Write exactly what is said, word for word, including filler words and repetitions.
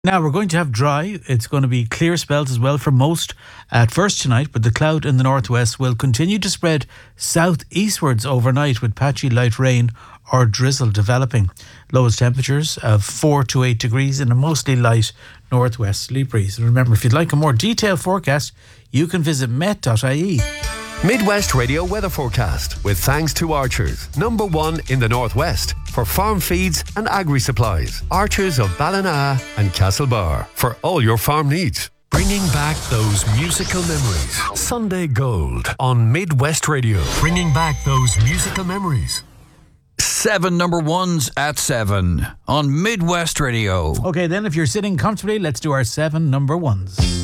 Now we're going to have dry. It's going to be clear spells as well for most at first tonight, but the cloud in the northwest will continue to spread southeastwards overnight with patchy light rain or drizzle developing. Lowest temperatures of four to eight degrees and a mostly light northwesterly breeze. And remember, if you'd like a more detailed forecast, you can visit met dot I E. Midwest Radio weather forecast with thanks to Archers, number one in the northwest for farm feeds and agri supplies. Archers of Ballina and Castlebar for all your farm needs. Bringing back those musical memories. Sunday Gold on Midwest Radio. Bringing back those musical memories. Seven number ones at seven on Midwest Radio. Okay, then if you're sitting comfortably, let's do our seven number ones.